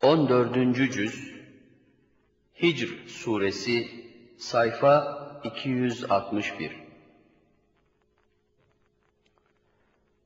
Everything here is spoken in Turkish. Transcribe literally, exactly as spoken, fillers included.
on dördüncü cüz Hicr suresi sayfa iki yüz altmış bir.